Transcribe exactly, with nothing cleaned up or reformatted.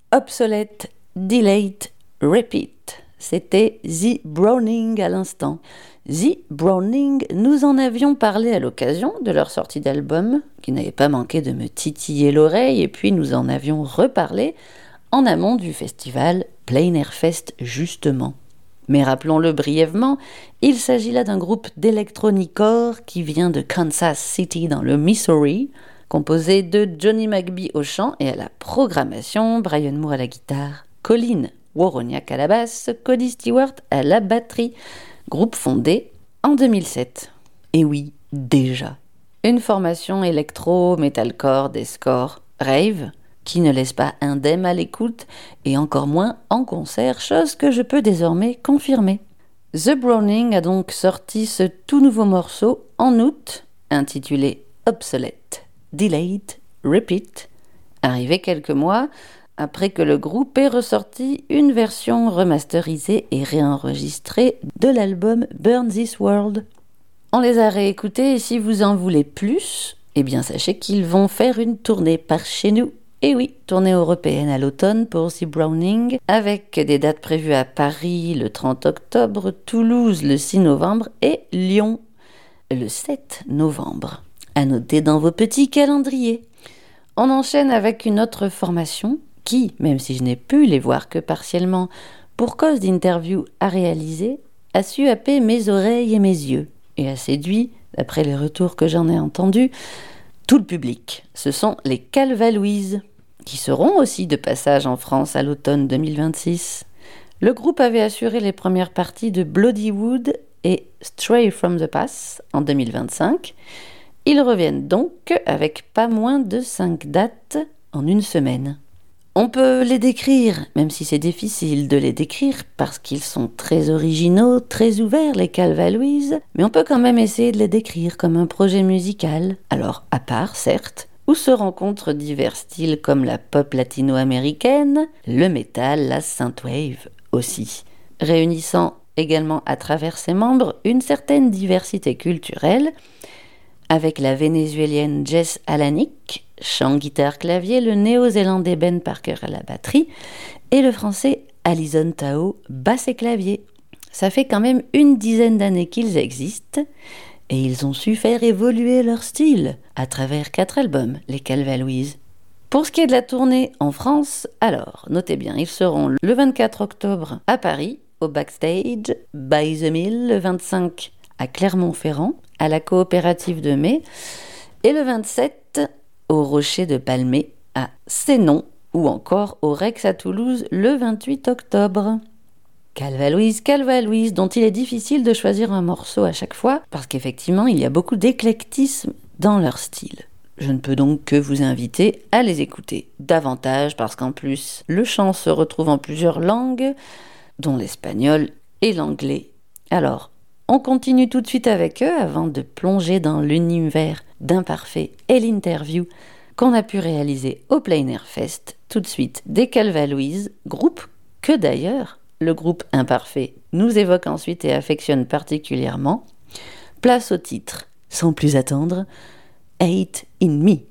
Obsolete, Delayed, Repeat. C'était The Browning à l'instant. The Browning, nous en avions parlé à l'occasion de leur sortie d'album, qui n'avait pas manqué de me titiller l'oreille, et puis nous en avions reparlé en amont du festival Plein Air Fest justement. Mais rappelons-le brièvement, il s'agit là d'un groupe d'électronicore qui vient de Kansas City dans le Missouri, composé de Johnny McBee au chant et à la programmation, Brian Moore à la guitare, Colin Woroniak à la basse, Cody Stewart à la batterie, groupe fondé en deux mille sept. Et oui, déjà, une formation électro, metalcore, deathcore, rave, qui ne laisse pas indemne à l'écoute et encore moins en concert, chose que je peux désormais confirmer. The Browning a donc sorti ce tout nouveau morceau en août, intitulé Obsolete, Delayed, Repeat, arrivé quelques mois après que le groupe ait ressorti une version remasterisée et réenregistrée de l'album Burn This World. On les a réécoutés et si vous en voulez plus, eh bien sachez qu'ils vont faire une tournée par chez nous. Et oui, tournée européenne à l'automne pour The Browning, avec des dates prévues à Paris le trente octobre, Toulouse le six novembre et Lyon le sept novembre. À noter dans vos petits calendriers. On enchaîne avec une autre formation qui, même si je n'ai pu les voir que partiellement pour cause d'interviews à réaliser, a su happer mes oreilles et mes yeux et a séduit, d'après les retours que j'en ai entendus, tout le public. Ce sont les Calva Louise, qui seront aussi de passage en France à l'automne deux mille vingt-six. Le groupe avait assuré les premières parties de Bloodywood et Stray from the Pass en deux mille vingt-cinq. Ils reviennent donc avec pas moins de cinq dates en une semaine. On peut les décrire, même si c'est difficile de les décrire parce qu'ils sont très originaux, très ouverts les Calva Louise, mais on peut quand même essayer de les décrire comme un projet musical, alors à part certes, où se rencontrent divers styles comme la pop latino-américaine, le metal, la synthwave aussi, réunissant également à travers ses membres une certaine diversité culturelle, avec la vénézuélienne Jess Alanik, chant, guitare, clavier, le néo-zélandais Ben Parker à la batterie, et le français Alison Tao, basse et clavier. Ça fait quand même une dizaine d'années qu'ils existent, et ils ont su faire évoluer leur style à travers quatre albums, les Calva Louise. Pour ce qui est de la tournée en France, alors, notez bien, ils seront le vingt-quatre octobre à Paris, au Backstage, by the Mill, le vingt-cinq à Clermont-Ferrand, à la coopérative de Mai, et le vingt-sept au Rocher de Palmé, à Sénon, ou encore au Rex à Toulouse, le vingt-huit octobre. Calva Louise, Calva Louise, dont il est difficile de choisir un morceau à chaque fois, parce qu'effectivement, il y a beaucoup d'éclectisme dans leur style. Je ne peux donc que vous inviter à les écouter davantage, parce qu'en plus, le chant se retrouve en plusieurs langues, dont l'espagnol et l'anglais. Alors, on continue tout de suite avec eux avant de plonger dans l'univers d'Imparfait et l'interview qu'on a pu réaliser au Plein Air Fest. Tout de suite, des Calva Louise, groupe que d'ailleurs le groupe Imparfait nous évoque ensuite et affectionne particulièrement. Place au titre, sans plus attendre, Hate in Me.